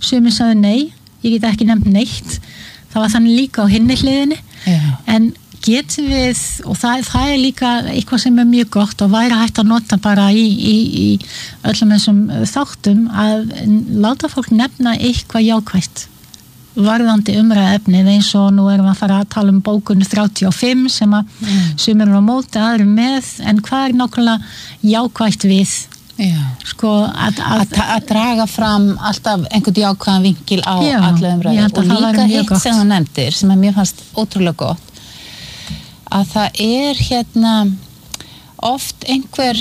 sumir sagði nei, ég get ekki nefnt neitt. Það var þannig líka á hinni hliðinni. En getum við, og það líka eitthvað sem mjög gott og væri hægt að nota bara í öllum þessum þáttum að láta fólk nefna eitthvað jákvætt varðandi umræðuefnið eins og nú erum við að fara að tala bókun 35 sem að sumir eru á móti aðrir með, en hvað nákvæmlega jákvætt við? Sko að draga fram alltaf einhvern jákvæðan vinkil á alla umræðu og líka hitt sem þú nefndir sem að mér fannst ótrúlega gott að það oft einhver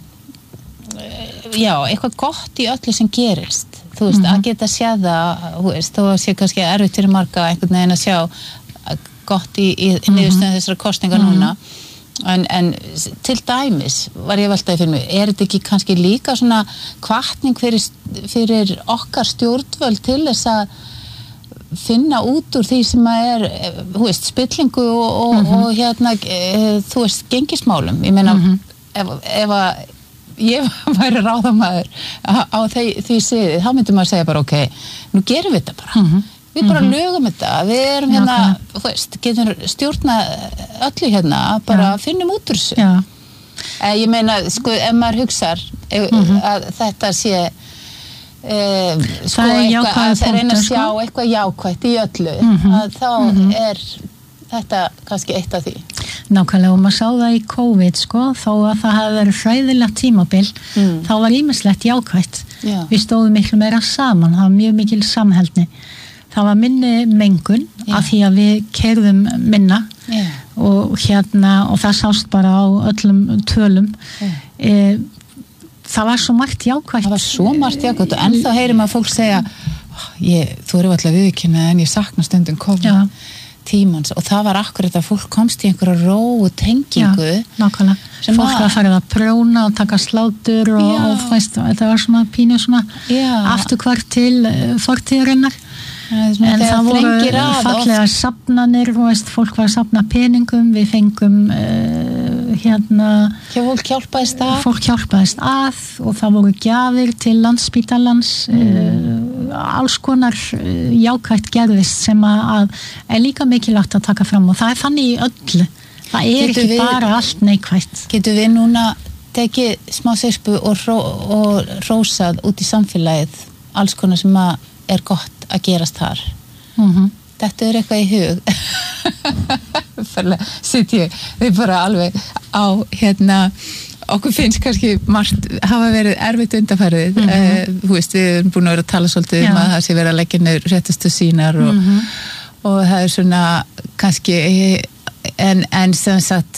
eitthvað gott í öllu sem gerist þú veist, að geta séð það þú veist, þó að sé kannski erfitt fyrir marga einhvern veginn að sjá gott í niðurstöðum þessara kosningar núna en til dæmis var ég veltaði fyrir mig, þetta ekki kannski líka svona hvatning fyrir okkar stjórnvöld til þess að finna út úr því sem að þú veist, spillingu og þú veist, gengismálum ég meina, ef að ég væri ráðamaður á því sviði, þá myndi maður segja bara ok, nú gerum við þetta bara við bara lögum þetta, við erum þú veist, getum stjórna öllu bara finnum út úr þessu ég meina, sko, ef maður hugsar að þetta sé sko, að reyna að sjá eitthvað jákvætt í öllu að þá þetta kannski eitt af því Nákvæmlega, og maður sá það í COVID sko, þó að það hafi verið hræðilegt tímabil þá var ýmislegt jákvætt við stóðum miklu meira saman, það var mjög mikil samheldni það var minni mengun af því að við keyrðum minna og það sást bara á öllum tölum það var svo margt jákvætt og ennþá heyrir maður fólk segja þú eru alltaf viðurkenna en ég sakna stundum COVID tímans og það var akkurat að fólk komst í einhverja ró og tengingu nákvæmlega, fólk var farið að prjóna og taka slátur og þetta var svona pínu svona afturkvært til fortíðarinnar en það voru fallega safnanir, fólk var að safna peningum, við fengum fólk hjálpaðist að og það voru gjafir til Landspítalans alls konar jákvætt gerðist sem að líka mikilvægt að taka fram og það þannig í öllu það ekki bara allt neikvætt Getum við núna tekið smá sirpu og rósað út í samfélagið alls konar sem að gott að gerast þar þetta eitthvað í hug sitt ég við bara alveg á okkur finnst kannski margt hafa verið erfitt undanfarið þú veist, við erum búin að vera að tala svolítið að það sé verið að leggja niður réttustu sínar og það svona kannski en sem sagt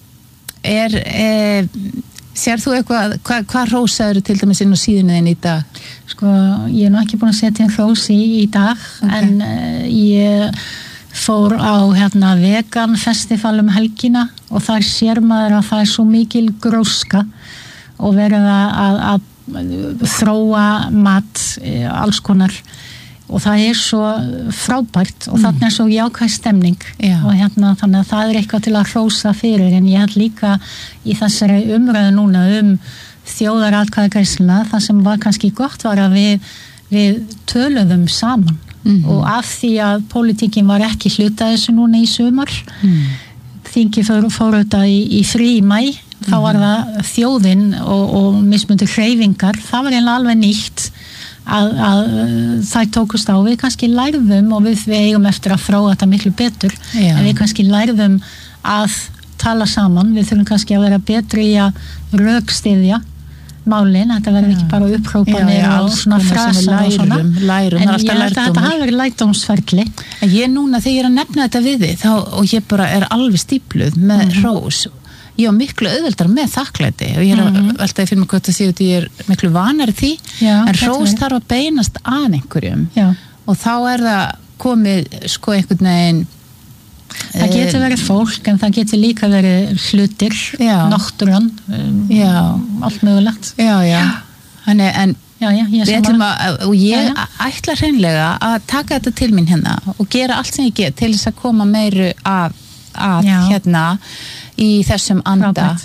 sér þú eitthvað, hvað rósaður til dæmis inn á síðunniðin í dag? Sko, ég nú ekki búin að setja inn rós í dag en ég fór á vegan festival helgina og þar sér maður að það svo mikil gróska og verið að þróa mat alls konar og það svo frábært og þarna svo jákvæð stemning og þannig að það eitthvað til að hrósa fyrir en ég held líka í þessari umræðu núna þjóðaratkvæðagreiðsluna það sem var kannski gott var að við töluðum saman og af því að pólitíkin var ekki hluta þessu núna í sumar þingi fór auðvitað í frí í maí þá var það þjóðin og mismunandi hreyfingar það var eiginlega alveg nýtt að það tókust á við kannski lærðum og við eigum eftir að þróa þetta miklu betur en við kannski lærðum að tala saman við þurfum kannski að vera betri í að rökstyðja málin, þetta verður ekki bara upphrópanir og svona frasar og svona en ég held að þetta hafi verið lærdómsferli en ég núna þegar ég að nefna þetta við þig og ég bara alveg stípluð með hrós ég á miklu auðveldar með þakklæti og ég veltaði fyrir mig hvort að því að ég miklu vanari því en hrós þarf að beinast að einhverjum og þá það komið sko einhvern veginn það getur verið fólk en það getur líka verið hlutir náttúran allt mögulegt þannig en við ætlum og ég ætla hreinlega að taka þetta til mín og gera allt sem ég get til þess að koma meiru að í þessum anda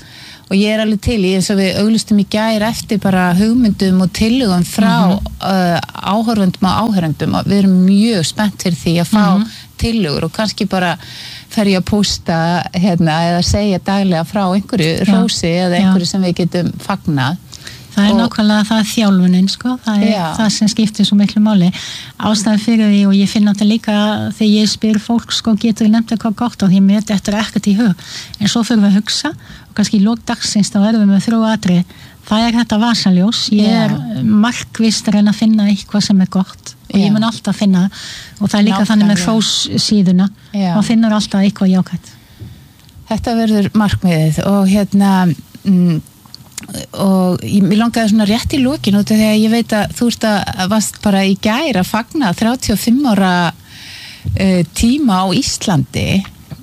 og ég alveg til í eins og við auglustum í gær eftir bara hugmyndum og tillögum frá áhorfendum og áhorfendum og við erum mjög spennt fyrir því að fá tillögur og kannski bara fer ég að pósta eða segja daglega frá einhverju hrósi eða einhverju sem við getum fagnað. Það nákvæmlega það þjálfunin, sko. Það það sem skiptir svo miklu máli. Ástæðan fyrir því og ég finn þetta líka þegar ég spyr fólk, sko, getur nefnt eitthvað gott og því mér þetta ekkert í hug. En svo fyrir við að hugsa og kannski í lok dagsins þá erum við með 3 atriði. Það þetta vasaljós. Ég markvisst að reyna að finna eitthvað sem gott og ég mun alltaf finna og það líka þannig með hróssíðuna. Man finnur alltaf eitthvað jákvætt. Þetta verður markmiðið og og mér langaði svona rétt í lokin út af því að ég veit að þú varst bara í gær að fagna 35 ára tíma á Íslandi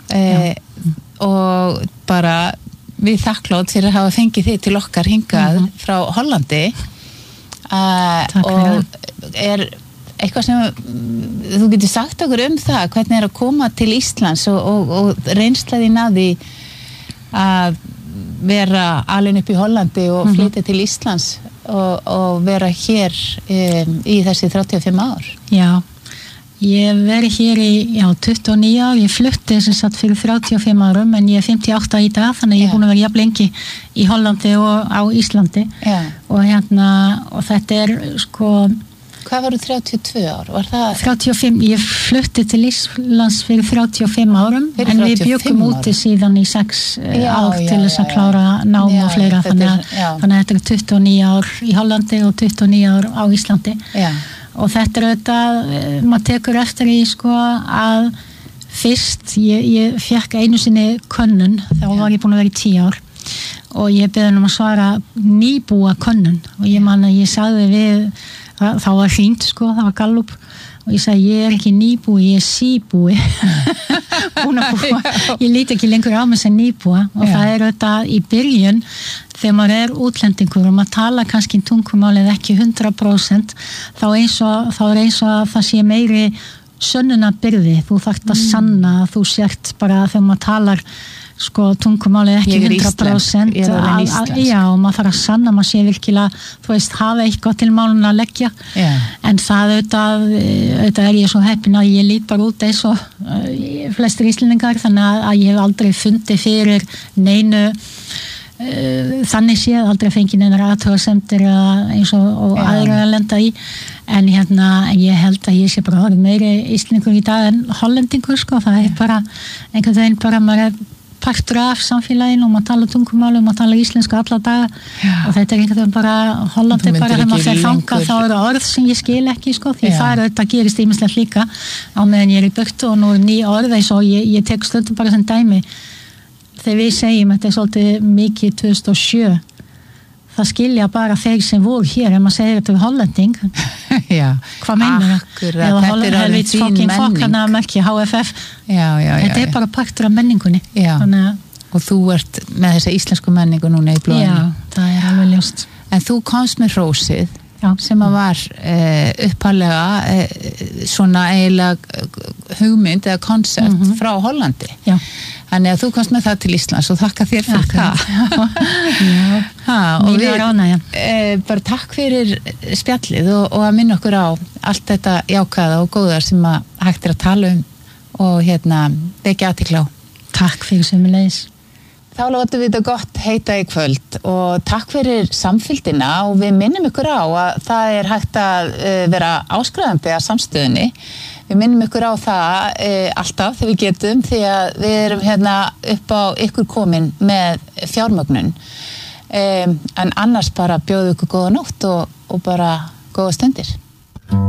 og bara við þakklátt fyrir að hafa fengið þig til okkar hingað frá Hollandi og eitthvað sem þú getur sagt okkur það, hvernig að koma til Íslands og reynslaðin að því að vera alveg upp í Hollandi og flytja til Íslands og vera hér í þessi 35 ár. Já, ég verið hér í 29 ár, ég flutti sem sagt fyrir 35 árum en ég 58 í dag, þannig að ég búin að vera jafn lengi í Hollandi og á Íslandi og þetta sko. Hvað voru 32 ár? Var það? 35, ég flutti til Íslands fyrir 35 árum en við bjökum úti síðan í 6 ár til þess að klára nám og fleira þannig að þetta 29 ár í Hollandi og 29 ár á Íslandi og þetta auðvitað, maður tekur eftir í sko að fyrst, ég fekk einu sinni könnun, þá var ég búin að vera í 10 ár og ég beði að svara nýbúa könnun og ég man að ég sagði við þá var hringt sko, það var Gallup og ég sagði ég ekki nýbúi, ég síbúi búin að búa, ég líti ekki lengur á mig sem nýbúa og það auðvitað í byrjun þegar maður útlendingur og maður tala kannski tungumálið ekki 100% þá eins og að það sé meiri sönnunarbyrði, þú þarft að sanna að þú sért bara þegar maður talar sko tungumálið ekki 100% og maður þarf að sanna maður sé virkilega, þú veist, hafa eitthvað til málun að leggja en það auðvitað ég svo heppin að ég lít bara út eins og flestir íslendingar þannig að ég hef aldrei fundið fyrir neinu þannig séð aldrei fengið neinar athugasemdir eins og aðra að lenda í en ég held að ég sé bara meiri íslendingur í dag en hollendingur sko, það bara einhvern veginn bara maður partur af samfélaginu og maður tala tungumáli og maður tala íslensku alla daga og þetta einhvern veginn bara Hollandi bara þegar maður fer þangað þá orð sem ég skil ekki sko því þetta gerist ýmislegt líka á meðan ég í burtu og nú ný orð eins og ég tek stundum bara sem dæmi þegar við segjum þetta svolítið mikið 2007 það skilja bara þeir sem voru hér ef maður segir þetta hollending hvað meinar það? Eða helvits fucking fokkana merki HFF þetta bara partur af menningunni og þú ert með þessa íslensku menningu núna í blóðinu það alveg ljóst en þú komst með hrósið sem að var upphaflega svona eiginlega hugmynd eða koncept frá Hollandi þannig að þú komst með það til Íslands og þakka þér fyrir það og við bara takk fyrir spjallið og að minna okkur á allt þetta jákvæða og góða sem að hægt að tala og vekja athygli á. Takk fyrir sömuleiðis. Þá látum við þetta gott heita í kvöld og takk fyrir samfylgdina og við minnum ykkur á að það hægt að vera áskrifandi að samstöðunni. Við minnum ykkur á það alltaf þegar við getum því að við erum upp á ykkur komin með fjármögnun. En annars bara bjóðu ykkur góða nótt og bara góða stundir.